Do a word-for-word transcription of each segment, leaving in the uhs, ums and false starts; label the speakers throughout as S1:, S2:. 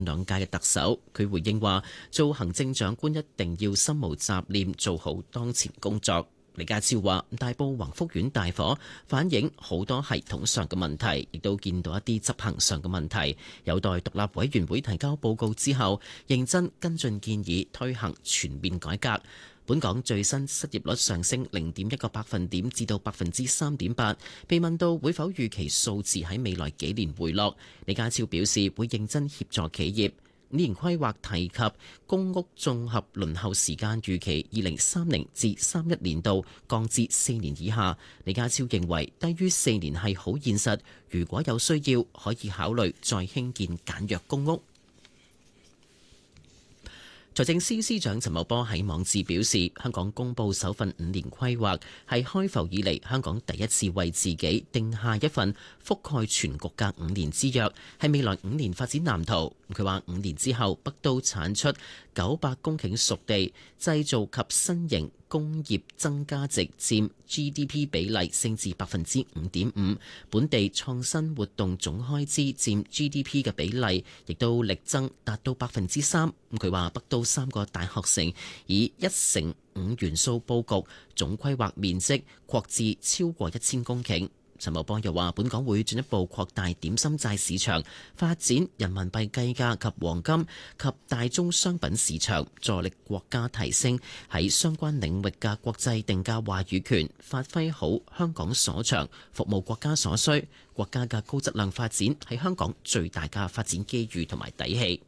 S1: 兩屆嘅特首。佢回應話，做行政長官一定要心無雜念，做好當前工作。李家超話，大埔宏福苑大火反映好多系統上嘅問題，亦都見到一啲執行上嘅問題，有待獨立委員會提交報告之後，認真跟進建議，推行全面改革。本港最新失業率上升零點一個百分點至到百分之三點八。被問到會否預期數字喺未來幾年回落，李家超表示會認真協助企業。五年規劃提及公屋綜合輪候時間預期二零三零至三一年度降至四年以下。李家超認為低於四年係好現實，如果有需要可以考慮再興建簡約公屋。財政司司長陳茂波喺網誌表示，香港公布首份五年規劃係開埠以嚟香港第一次為自己定下一份覆蓋全局嘅五年之約，係未來五年發展藍圖。佢話五年之後，北都產出九百公頃熟地，製造及新型工業增加值佔 G D P 比例升至百分之五點五，本地創新活動總開支佔 G D P 嘅比例亦都力增達到百分之三。佢話北都三個大學城以一乘五元素佈局，總規劃面積擴至超過一千公頃。陳茂波又話，本港會進一步擴大點心債市場，發展人民幣計價及黃金及大宗商品市場，助力國家提升喺相關領域嘅國際定價話語權，發揮好香港所長，服務國家所需。國家嘅高質量發展係香港最大嘅發展機遇同埋底氣。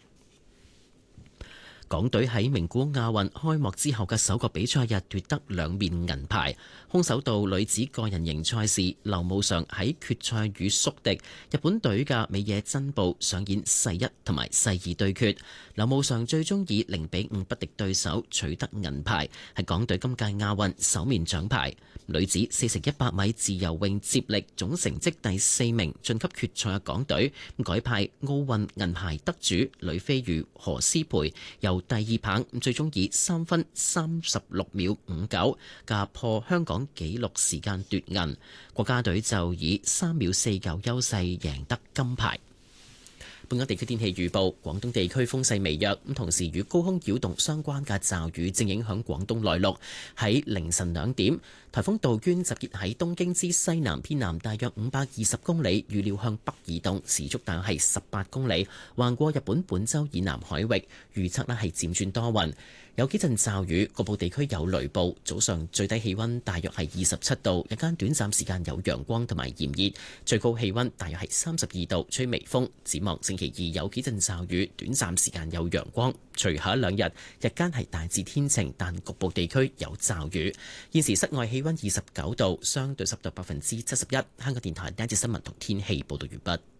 S1: 港隊喺名古亞運開幕之後嘅首個比賽日奪得兩面銀牌。空手道女子個人型賽事，劉慕裳喺決賽與宿敵日本隊嘅美野真步上演世一同埋世二對決。劉慕裳最終以零比五不敵對手，取得銀牌，係港隊今屆亞運首面獎牌。女子四乘一百米自由泳接力總成績第四名晉級決賽嘅港隊，改派奧運銀牌得主呂飛魚何詩蓓由第二棒最終以三分三十六秒五九架破香港紀錄時間奪銀，國家隊就以三秒四九優勢贏得金牌。本港地區天氣預報，廣東地區風勢微弱，咁同時與高空擾動相關嘅驟雨正影響廣東內陸。喺凌晨兩點，颱風杜鵑集結喺東京之西南偏南大約五百二十公里，預料向北移動，時速大約係十八公里，橫過日本本州以南海域。預測呢係漸轉多雲，有幾陣驟雨，局部地區有雷暴。早上最低氣溫大約係二十七度，日間短暫時間有陽光同埋炎熱，最高氣溫大約係三十二度，吹微風。展望星期二有幾陣驟雨，短暫時間有陽光。隨後一兩日日間係大致天晴，但局部地區有驟雨。現時室外氣溫二十九度，相對濕度百分之七十一。香港電台第一節新聞同天氣報道完畢。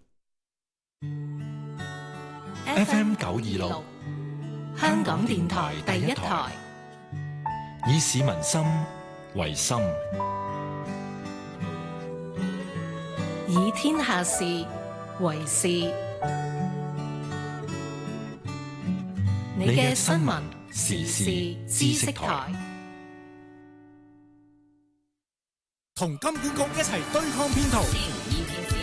S2: F M 九二六，香港電台第一台，以市民心為心，
S3: 以天下事為事。你嘅新聞時事知識台，
S4: 同金管局一齊對抗騙徒。